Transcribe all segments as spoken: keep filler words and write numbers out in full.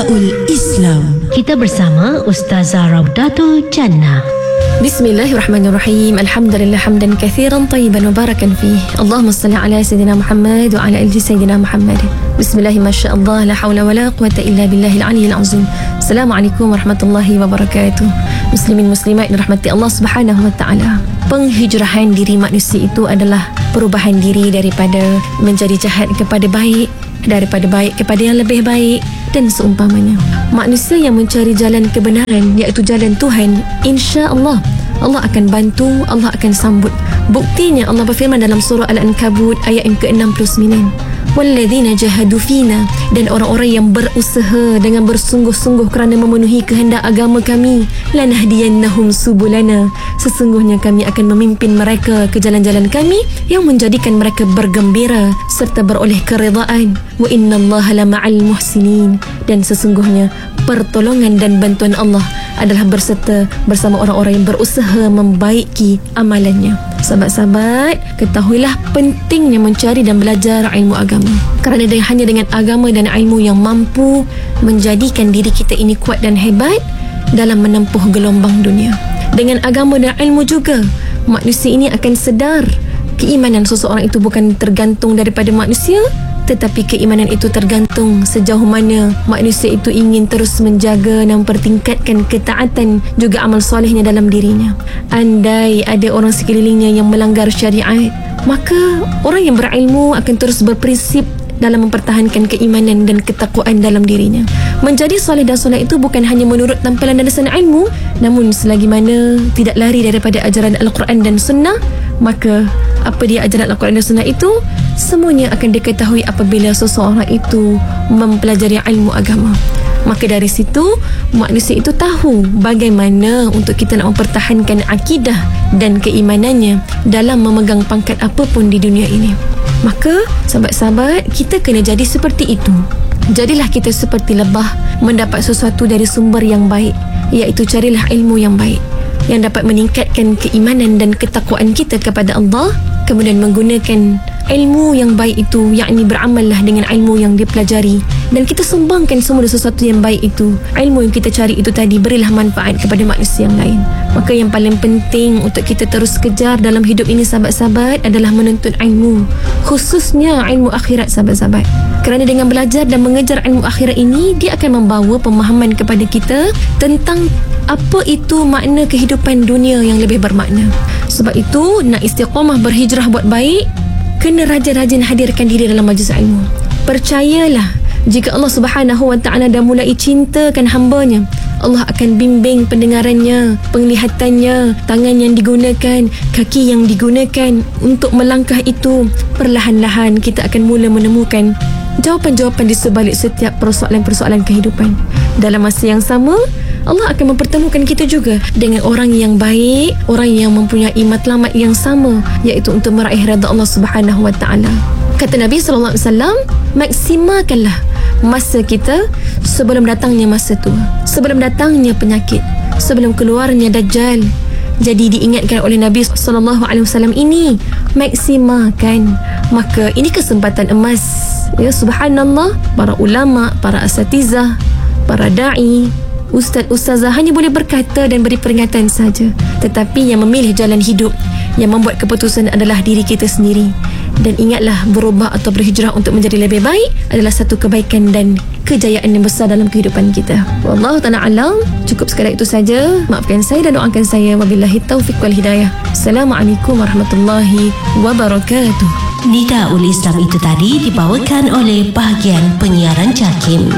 Nidaul Islam. Kita bersama Ustazah Raudatul Jannah. Bismillahirrahmanirrahim. Alhamdulillah hamdan kathiran tayyiban mubarakan fih. Allahumma salli ala Sayyidina Muhammad wa ala ali Sayyidina Muhammad. Bismillah, masyaallah, la hawla wa la quwata illa billahil aliyyil azim. Assalamualaikum warahmatullahi wabarakatuh. Muslimin muslimat dirahmati Allah Subhanahu wa taala. Penghijrahan diri manusia itu adalah perubahan diri daripada menjadi jahat kepada baik, daripada baik kepada yang lebih baik dan seumpamanya. Manusia yang mencari jalan kebenaran, iaitu jalan Tuhan, insya-Allah Allah akan bantu, Allah akan sambut. Buktinya Allah berfirman dalam surah Al-Ankabut ayat yang ke enam puluh sembilan, walladzina jahadu fina, dan orang-orang yang berusaha dengan bersungguh-sungguh kerana memenuhi kehendak agama kami, lanahdiyannahum subulana, sesungguhnya kami akan memimpin mereka ke jalan-jalan kami yang menjadikan mereka bergembira serta beroleh keridaan. Wa innallaha lama'al muhsinin, dan sesungguhnya pertolongan dan bantuan Allah adalah berserta bersama orang-orang yang berusaha membaiki amalannya. Sahabat-sahabat, ketahuilah pentingnya mencari dan belajar ilmu agama, kerana dia hanya dengan agama dan ilmu yang mampu menjadikan diri kita ini kuat dan hebat dalam menempuh gelombang dunia. Dengan agama dan ilmu juga, manusia ini akan sedar keimanan seseorang itu bukan tergantung daripada manusia, tetapi keimanan itu tergantung sejauh mana manusia itu ingin terus menjaga dan mempertingkatkan ketaatan juga amal solehnya dalam dirinya. Andai ada orang sekelilingnya yang melanggar syariat, maka orang yang berilmu akan terus berprinsip dalam mempertahankan keimanan dan ketakwaan dalam dirinya. Menjadi soleh dan soleh itu bukan hanya menurut tampilan dan dasar ilmu, namun selagi mana tidak lari daripada ajaran Al-Quran dan Sunnah, maka apa dia ajaran Al-Quran dan Sunnah itu, semuanya akan diketahui apabila seseorang itu mempelajari ilmu agama. Maka dari situ manusia itu tahu bagaimana untuk kita nak mempertahankan akidah dan keimanannya dalam memegang pangkat apapun di dunia ini. Maka sahabat-sahabat, kita kena jadi seperti itu. Jadilah kita seperti lebah mendapat sesuatu dari sumber yang baik, iaitu carilah ilmu yang baik yang dapat meningkatkan keimanan dan ketakwaan kita kepada Allah, kemudian menggunakan ilmu yang baik itu, yakni beramallah dengan ilmu yang dipelajari, dan kita sumbangkan semua sesuatu yang baik itu. Ilmu yang kita cari itu tadi, berilah manfaat kepada manusia yang lain. Maka yang paling penting untuk kita terus kejar dalam hidup ini, sahabat-sahabat, adalah menuntut ilmu, khususnya ilmu akhirat, sahabat-sahabat. Kerana dengan belajar dan mengejar ilmu akhirat ini, dia akan membawa pemahaman kepada kita tentang apa itu makna kehidupan dunia yang lebih bermakna. Sebab itu, nak istiqamah berhijrah buat baik, kena rajin-rajin hadirkan diri dalam majlis ilmu. Percayalah, jika Allah Subhanahu wa taala dah mulai cintakan hamba-Nya, Allah akan bimbing pendengarannya, penglihatannya, tangan yang digunakan, kaki yang digunakan untuk melangkah itu. Perlahan-lahan kita akan mula menemukan jawapan-jawapan di sebalik setiap persoalan-persoalan kehidupan. Dalam masa yang sama, Allah akan mempertemukan kita juga dengan orang yang baik, orang yang mempunyai matlamat yang sama, iaitu untuk meraih redha Allah Subhanahu wa taala. Kata Nabi sallallahu alaihi wasallam, maksimalkanlah masa kita sebelum datangnya masa tua, sebelum datangnya penyakit, sebelum keluarnya Dajjal. Jadi diingatkan oleh Nabi sallallahu alaihi wasallam ini, maksimalkan. Maka ini kesempatan emas, ya, subhanallah. Para ulama, para asatizah, para da'i, ustaz-ustazah hanya boleh berkata dan beri peringatan saja, tetapi yang memilih jalan hidup, yang membuat keputusan adalah diri kita sendiri. Dan ingatlah, berubah atau berhijrah untuk menjadi lebih baik adalah satu kebaikan dan kejayaan yang besar dalam kehidupan kita. Wallahu ta'ala alam. Cukup sekadar itu saja. Maafkan saya dan doakan saya. Wabillahi taufiq wal hidayah. Assalamualaikum warahmatullahi wabarakatuh. Nidaul Islam itu tadi dibawakan oleh bahagian penyiaran JAKIM.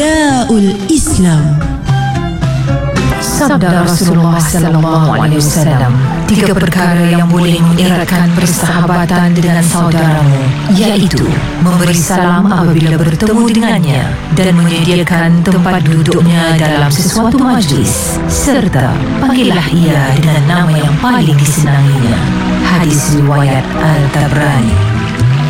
Nidaul Islam. Sabda Rasulullah sallallahu alaihi wasallam, tiga perkara yang boleh mengeratkan persahabatan dengan saudaramu, iaitu memberi salam apabila bertemu dengannya dan menyediakan tempat duduknya dalam sesuatu majlis, serta panggillah ia dengan nama yang paling disenanginya. Hadis riwayat Al-Tabrani.